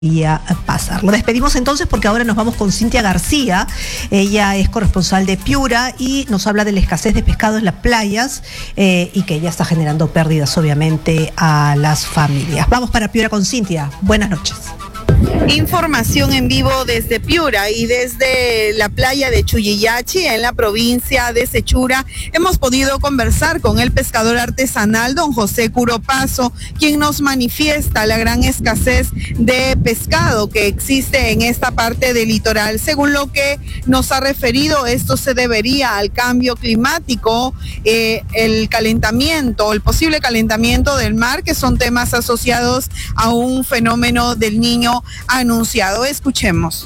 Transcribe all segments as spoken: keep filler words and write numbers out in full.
pasar. Lo despedimos entonces porque ahora nos vamos con Cintia García. Ella es corresponsal de Piura y nos habla de la escasez de pescado en las playas eh, y que ella está generando pérdidas obviamente a las familias. Vamos para Piura con Cintia. Buenas noches. Información en vivo desde Piura y desde la playa de Chuyillachi en la provincia de Sechura. Hemos podido conversar con el pescador artesanal don José Curopazo, quien nos manifiesta la gran escasez de pescado que existe en esta parte del litoral. Según lo que nos ha referido, esto se debería al cambio climático, eh, el calentamiento, el posible calentamiento del mar, que son temas asociados a un fenómeno del Niño anunciado. Escuchemos.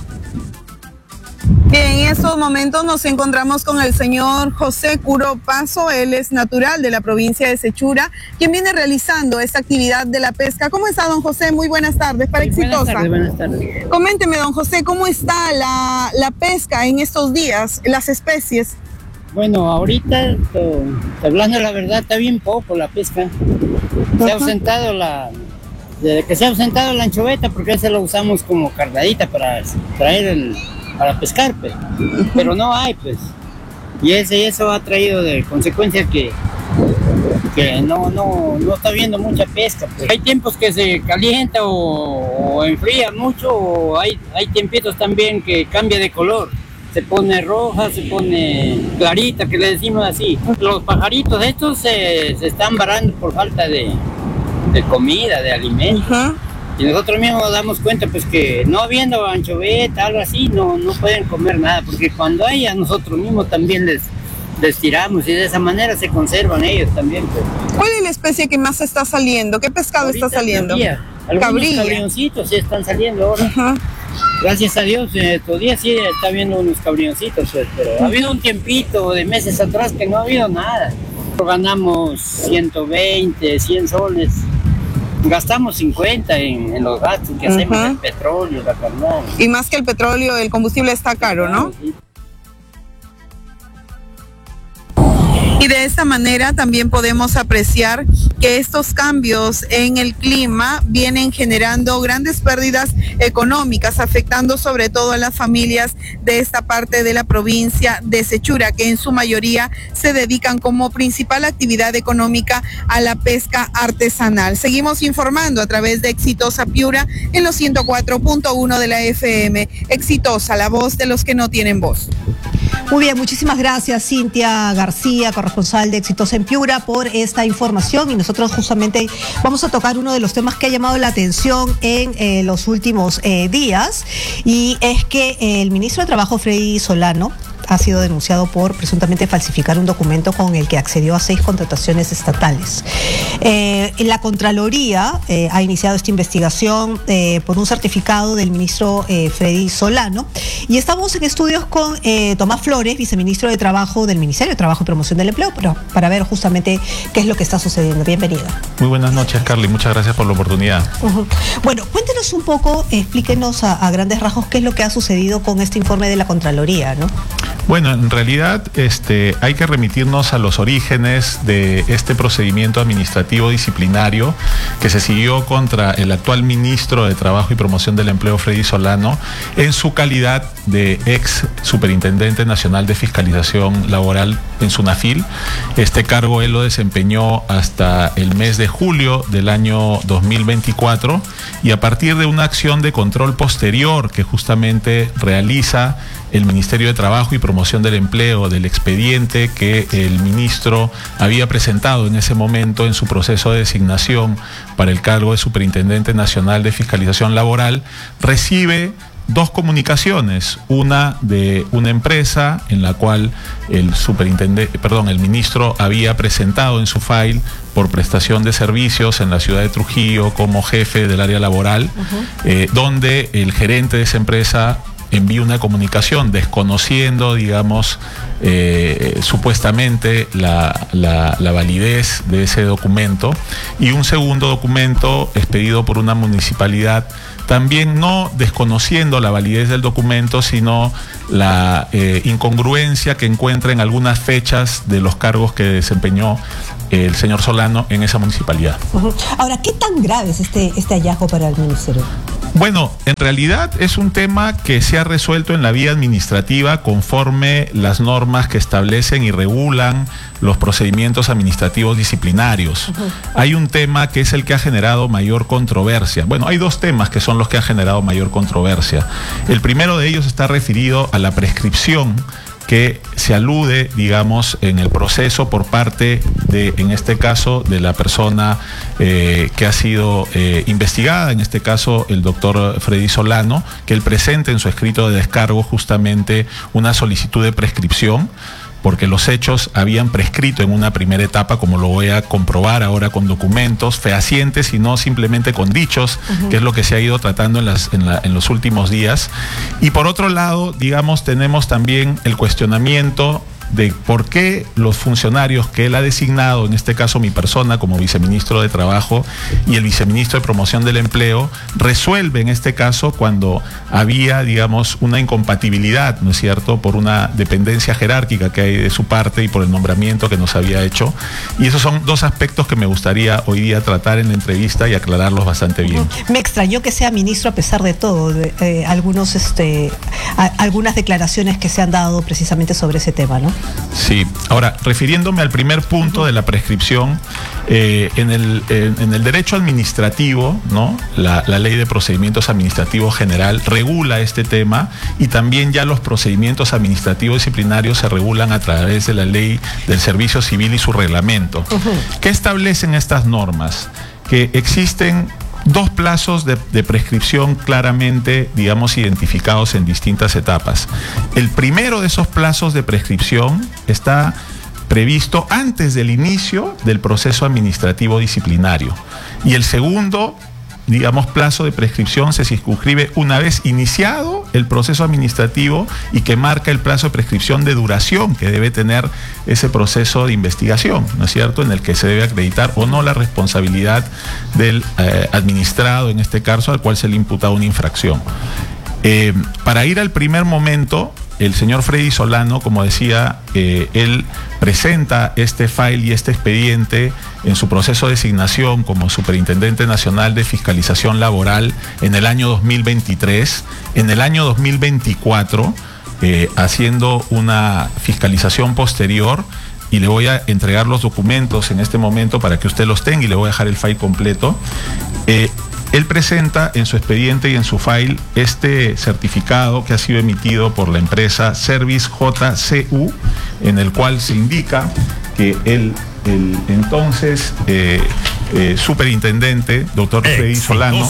Bien, en estos momentos nos encontramos con el señor José Curopazo. Él es natural de la provincia de Sechura, quien viene realizando esta actividad de la pesca. ¿Cómo está, don José? Muy buenas tardes, para sí, Exitosa. Buenas tardes, buenas tardes. Coménteme, don José, ¿cómo está la, la pesca en estos días, las especies? Bueno, ahorita, hablando la verdad, está bien poco la pesca. Se ha ausentado la... Desde que se ha ausentado la anchoveta, porque esa la usamos como cargadita para traer el, para pescar, pues. Pero no hay, pues. Y ese, eso ha traído de consecuencia que, que no, no, no está habiendo mucha pesca, pues. Hay tiempos que se calienta o, o enfría mucho, o hay, hay tiempitos también que cambia de color. Se pone roja, se pone clarita, que le decimos así. Los pajaritos estos se, se están varando por falta de... de comida, de alimentos. Uh-huh. Y nosotros mismos nos damos cuenta pues que no habiendo anchoveta, algo así, no, no pueden comer nada, porque cuando hay a nosotros mismos también les, les tiramos y de esa manera se conservan ellos también. Pues. ¿Cuál es la especie que más está saliendo? ¿Qué pescado ahorita está saliendo? Cabrilla. Algunos Cabrilla. cabrioncitos sí están saliendo ahora. Uh-huh. Gracias a Dios, eh, todavía sí está habiendo unos cabrioncitos, pues, pero uh-huh. ha habido un tiempito de meses atrás que no ha habido nada. Ganamos ciento veinte, cien soles. Gastamos cincuenta en, en los gastos que uh-huh. hacemos, el petróleo, la carnada. Y más que el petróleo, el combustible está caro, ¿no? Sí. Y de esta manera también podemos apreciar que estos cambios en el clima vienen generando grandes pérdidas económicas, afectando sobre todo a las familias de esta parte de la provincia de Sechura, que en su mayoría se dedican como principal actividad económica a la pesca artesanal. Seguimos informando a través de Exitosa Piura en los ciento cuatro punto uno de la F M. Exitosa, la voz de los que no tienen voz. Muy bien, muchísimas gracias Cintia García, corresponsal de Exitosa en Piura, por esta información, y nosotros justamente vamos a tocar uno de los temas que ha llamado la atención en eh, los últimos eh, días, y es que el ministro de Trabajo, Freddy Solano, ha sido denunciado por presuntamente falsificar un documento con el que accedió a seis contrataciones estatales. Eh, la Contraloría eh, ha iniciado esta investigación eh, por un certificado del ministro eh, Freddy Solano, y estamos en estudios con eh, Tomás Flores, viceministro de Trabajo del Ministerio de Trabajo y Promoción del Empleo, pero para ver justamente qué es lo que está sucediendo. Bienvenido. Muy buenas noches, Carly, muchas gracias por la oportunidad. Uh-huh. Bueno, cuéntenos un poco, explíquenos a, a grandes rasgos qué es lo que ha sucedido con este informe de la Contraloría, ¿no? Bueno, en realidad este, hay que remitirnos a los orígenes de este procedimiento administrativo disciplinario que se siguió contra el actual ministro de Trabajo y Promoción del Empleo, Freddy Solano, en su calidad de ex superintendente nacional de fiscalización laboral en SUNAFIL. Este cargo él lo desempeñó hasta el mes de julio del año dos mil veinticuatro, y a partir de una acción de control posterior que justamente realiza el Ministerio de Trabajo y Promoción del Empleo del expediente que el ministro había presentado en ese momento en su proceso de designación para el cargo de Superintendente Nacional de Fiscalización Laboral, recibe dos comunicaciones, una de una empresa en la cual el superintendente, perdón, el ministro había presentado en su file por prestación de servicios en la ciudad de Trujillo como jefe del área laboral, uh-huh. eh, donde el gerente de esa empresa envía una comunicación desconociendo, digamos, eh, supuestamente la, la, la validez de ese documento, y un segundo documento expedido por una municipalidad, también no desconociendo la validez del documento, sino la eh, incongruencia que encuentra en algunas fechas de los cargos que desempeñó el señor Solano en esa municipalidad. Uh-huh. Ahora, ¿qué tan grave es este, este hallazgo para el ministerio? Bueno, en realidad es un tema que se ha resuelto en la vía administrativa conforme las normas que establecen y regulan los procedimientos administrativos disciplinarios. Uh-huh. Hay un tema que es el que ha generado mayor controversia. Bueno, hay dos temas que son los que han generado mayor controversia. El primero de ellos está referido a la prescripción que se alude, digamos, en el proceso por parte de, en este caso, de la persona eh, que ha sido eh, investigada, en este caso el doctor Freddy Solano, que él presenta en su escrito de descargo justamente una solicitud de prescripción, porque los hechos habían prescrito en una primera etapa, como lo voy a comprobar ahora con documentos fehacientes y no simplemente con dichos, uh-huh. que es lo que se ha ido tratando en, las, en, la, en los últimos días. Y por otro lado, digamos, tenemos también el cuestionamiento de por qué los funcionarios que él ha designado, en este caso mi persona como viceministro de Trabajo y el viceministro de Promoción del Empleo, resuelve en este caso cuando había, digamos, una incompatibilidad, ¿no es cierto?, por una dependencia jerárquica que hay de su parte y por el nombramiento que nos había hecho. Y esos son dos aspectos que me gustaría hoy día tratar en la entrevista y aclararlos bastante bien. Me extrañó que sea ministro a pesar de todo, de, eh, algunos, este, a, algunas declaraciones que se han dado precisamente sobre ese tema, ¿no? Sí, ahora, refiriéndome al primer punto de la prescripción, eh, en, el, en, en el derecho administrativo, ¿no? La, la Ley de Procedimientos Administrativos General regula este tema y también ya los procedimientos administrativos disciplinarios se regulan a través de la Ley del Servicio Civil y su reglamento. Uh-huh. ¿Qué establecen estas normas? Que existen dos plazos de, de prescripción claramente, digamos, identificados en distintas etapas. El primero de esos plazos de prescripción está previsto antes del inicio del proceso administrativo disciplinario. Y el segundo, digamos, plazo de prescripción se circunscribe una vez iniciado el proceso administrativo y que marca el plazo de prescripción de duración que debe tener ese proceso de investigación, ¿no es cierto?, en el que se debe acreditar o no la responsabilidad del eh, administrado, en este caso, al cual se le imputa una infracción. Eh, para ir al primer momento, el señor Freddy Solano, como decía, eh, él presenta este file y este expediente en su proceso de designación como Superintendente Nacional de Fiscalización Laboral en el año dos mil veintitrés. En el año dos mil veinticuatro, eh, haciendo una fiscalización posterior, y le voy a entregar los documentos en este momento para que usted los tenga y le voy a dejar el file completo. Eh, Él presenta en su expediente y en su file este certificado que ha sido emitido por la empresa Service J C U, en el cual se indica que el, el entonces eh, eh, superintendente, doctor Freddy Solano,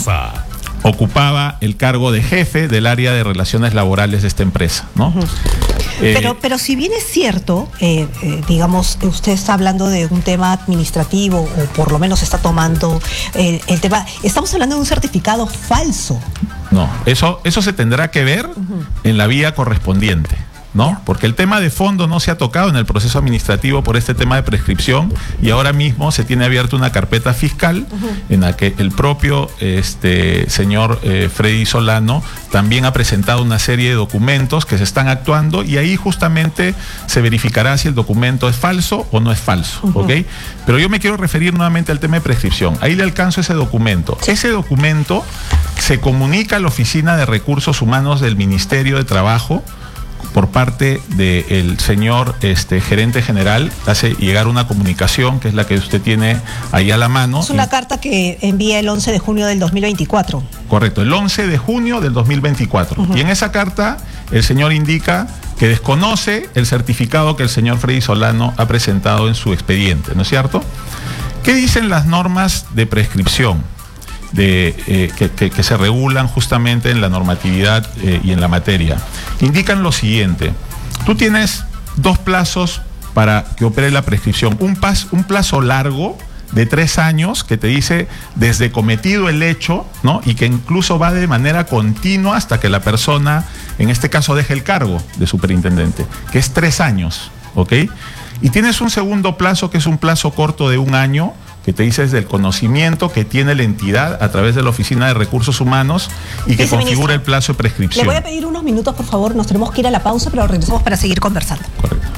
ocupaba el cargo de jefe del área de relaciones laborales de esta empresa, ¿no? Uh-huh. Eh, pero, pero si bien es cierto, eh, eh, digamos, usted está hablando de un tema administrativo, o por lo menos está tomando eh, el tema, estamos hablando de un certificado falso. No, eso, eso se tendrá que ver uh-huh. en la vía correspondiente, ¿no? Porque el tema de fondo no se ha tocado en el proceso administrativo por este tema de prescripción y ahora mismo se tiene abierta una carpeta fiscal uh-huh. en la que el propio este, señor eh, Freddy Solano también ha presentado una serie de documentos que se están actuando y ahí justamente se verificará si el documento es falso o no es falso, uh-huh. ¿ok? Pero yo me quiero referir nuevamente al tema de prescripción. Ahí le alcanzo ese documento. Ese documento se comunica a la Oficina de Recursos Humanos del Ministerio de Trabajo por parte del señor este, gerente general, hace llegar una comunicación que es la que usted tiene ahí a la mano. Es una y, carta que envía el once de junio del dos mil veinticuatro. Correcto, el once de junio del dos mil veinticuatro. Uh-huh. Y en esa carta el señor indica que desconoce el certificado que el señor Freddy Solano ha presentado en su expediente, ¿no es cierto? ¿Qué dicen las normas de prescripción? De, eh, que, que, que se regulan justamente en la normatividad eh, y en la materia? Indican lo siguiente: tú tienes dos plazos para que opere la prescripción, un, pas, un plazo largo de tres años que te dice desde cometido el hecho, ¿no? Y que incluso va de manera continua hasta que la persona, en este caso, deje el cargo de superintendente, que es tres años, ¿ok? Y tienes un segundo plazo que es un plazo corto de un año, que te dice desde el conocimiento que tiene la entidad a través de la Oficina de Recursos Humanos y que configura el plazo de prescripción. Le voy a pedir unos minutos, por favor, nos tenemos que ir a la pausa, pero regresamos para seguir conversando. Correcto.